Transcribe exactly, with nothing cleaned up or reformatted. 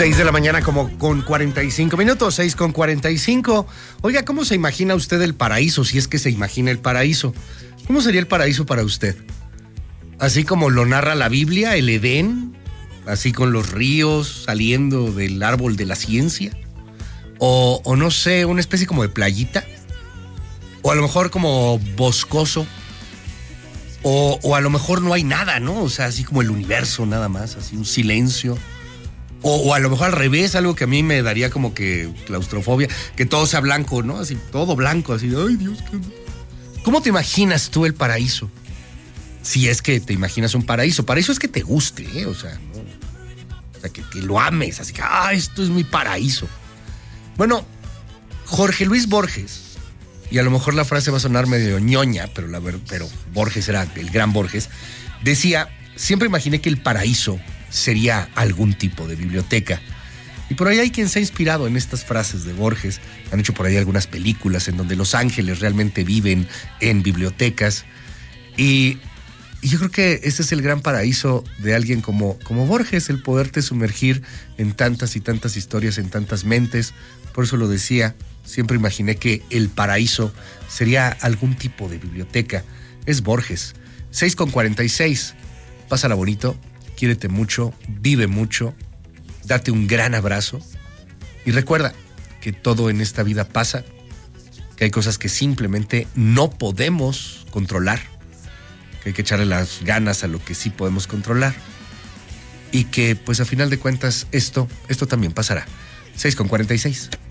seis de la mañana como con cuarenta y cinco minutos, seis con cuarenta y cinco. Oiga, ¿cómo se imagina usted el paraíso? Si es que se imagina el paraíso. ¿Cómo sería el paraíso para usted? Así como lo narra la Biblia, el Edén, así con los ríos saliendo del árbol de la ciencia. O, o no sé, una especie como de playita. O a lo mejor como boscoso. O, o a lo mejor no hay nada, ¿no? O sea, así como el universo nada más, así un silencio. O, o a lo mejor al revés, algo que a mí me daría como que claustrofobia, que todo sea blanco, ¿no? Así, todo blanco, así, ay Dios, ¿qué? ¿Cómo te imaginas tú el paraíso? Si es que te imaginas un paraíso. Paraíso es que te guste, ¿eh? O sea, ¿no? O sea, que, que lo ames, así que, ah, esto es mi paraíso. Bueno, Jorge Luis Borges, y a lo mejor la frase va a sonar medio ñoña, pero, la, pero Borges era el gran Borges, decía, siempre imaginé que el paraíso sería algún tipo de biblioteca. Y por ahí hay quien se ha inspirado en estas frases de Borges. Han hecho por ahí algunas películas en donde los ángeles realmente viven en bibliotecas. Y, y yo creo que ese es el gran paraíso de alguien como, como Borges, el poderte sumergir en tantas y tantas historias, en tantas mentes. Por eso lo decía, siempre imaginé que el paraíso sería algún tipo de biblioteca. Es Borges. seis con cuarenta y seis. Pásala bonito, quiérete mucho, vive mucho, date un gran abrazo y recuerda que todo en esta vida pasa, que hay cosas que simplemente no podemos controlar, que hay que echarle las ganas a lo que sí podemos controlar y que pues a final de cuentas esto, esto también pasará. seis con cuarenta y seis.